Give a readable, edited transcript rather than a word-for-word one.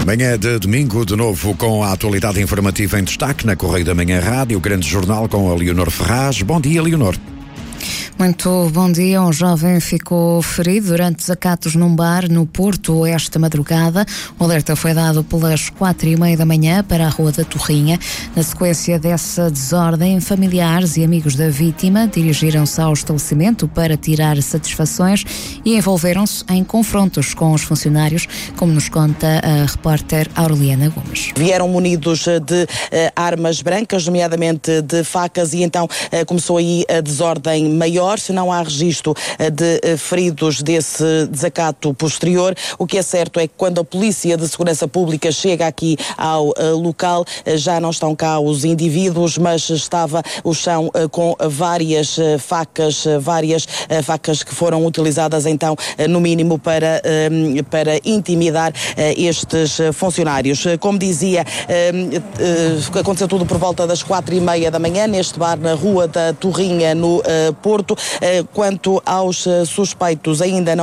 Manhã de domingo, de novo com a atualidade informativa em destaque na Correio da Manhã Rádio, o grande jornal com a Leonor Ferraz. Bom dia, Leonor. Muito bom dia. Um jovem ficou ferido durante desacatos num bar no Porto esta madrugada. O alerta foi dado pelas 4:30 da manhã para a Rua da Torrinha. Na sequência dessa desordem, familiares e amigos da vítima dirigiram-se ao estabelecimento para tirar satisfações e envolveram-se em confrontos com os funcionários, como nos conta a repórter Aureliana Gomes. Vieram munidos de armas brancas, nomeadamente de facas, e então começou aí a desordem maior. Se não há registro de feridos desse desacato posterior, o que é certo é que quando a Polícia de Segurança Pública chega aqui ao local, já não estão cá os indivíduos, mas estava o chão com várias facas que foram utilizadas então, no mínimo, para intimidar estes funcionários. Como dizia, aconteceu tudo por volta das 4:30 da manhã, neste bar na Rua da Torrinha, no Porto. Quanto aos suspeitos, ainda não